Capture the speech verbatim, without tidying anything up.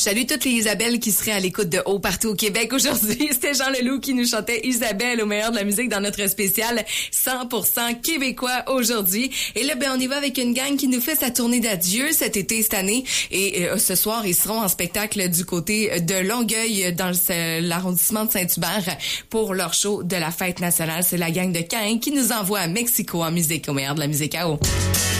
salue toutes les Isabelles qui seraient à l'écoute de Haut partout au Québec aujourd'hui. C'était Jean Leloup qui nous chantait Isabelle au meilleur de la musique dans notre spécial cent pour cent québécois aujourd'hui. Et là, ben, on y va avec une gang qui nous fait sa tournée d'adieu cet été, cette année. Et euh, ce soir, ils seront en spectacle du côté de Longueuil, dans le, l'arrondissement de Saint-Hubert, pour leur show de la fête nationale. C'est la gang de Caïn qui nous envoie à Mexico en musique au meilleur de la musique à eau.